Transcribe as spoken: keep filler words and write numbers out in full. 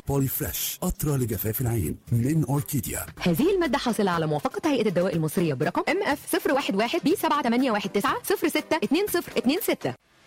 بولي فريش قطرة لجفاف العين من أوركيديا. هذه المادة حاصلة على موافقة هيئة الدواء المصرية برقم ام اف صفر واحد واحد بي سبعة تمانية واحد تسعة صفر ستة اتنين صفر اتنين ستة.